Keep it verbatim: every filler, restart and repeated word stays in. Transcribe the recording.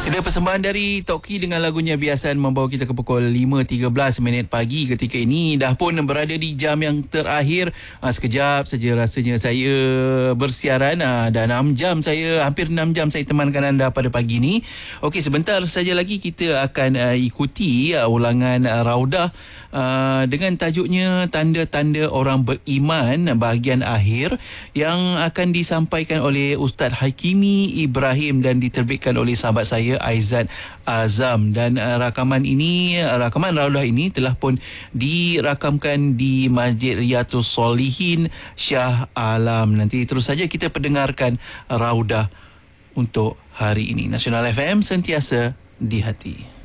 Ada persembahan dari Toki dengan lagunya Biasan membawa kita ke pukul lima tiga belas minit pagi ketika ini. Dah pun berada di jam yang terakhir. Ha, sekejap saja rasanya saya bersiaran. Ha, dah enam jam saya, hampir enam jam saya temankan anda pada pagi ini. Okey, sebentar saja lagi kita akan uh, ikuti uh, ulangan uh, Raudah uh, dengan tajuknya Tanda-Tanda Orang Beriman bahagian akhir yang akan disampaikan oleh Ustaz Hakimi Ibrahim dan diterbitkan oleh sahabat saya Aizat Azam. Dan uh, rakaman ini rakaman Raudah ini telah pun dirakamkan di Masjid Riyadhus Solihin Shah Alam. Nanti terus saja kita pendengarkan Raudah untuk hari ini. Nasional F M, sentiasa di hati.